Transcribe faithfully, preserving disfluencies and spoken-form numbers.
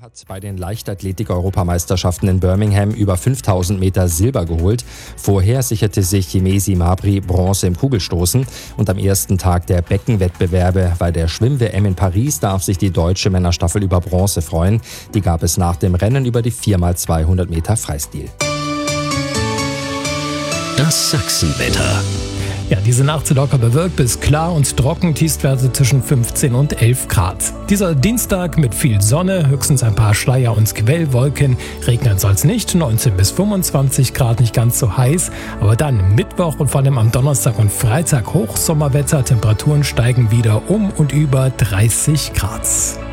hat bei den Leichtathletik-Europameisterschaften in Birmingham über fünftausend Meter Silber geholt. Vorher sicherte sich Jimesi Mabry Bronze im Kugelstoßen. Und am ersten Tag der Beckenwettbewerbe bei der Schwimm-W M in Paris darf sich die deutsche Männerstaffel über Bronze freuen. Die gab es nach dem Rennen über die vier mal zweihundert Meter Freistil. Das Sachsenwetter. Ja, diese Nacht locker bewölkt bis klar und trocken, Tiefstwerte zwischen fünfzehn und elf Grad. Dieser Dienstag mit viel Sonne, höchstens ein paar Schleier- und Quellwolken. Regnen soll es nicht, neunzehn bis fünfundzwanzig Grad, nicht ganz so heiß. Aber dann Mittwoch und vor allem am Donnerstag und Freitag Hochsommerwetter. Temperaturen steigen wieder um und über dreißig Grad.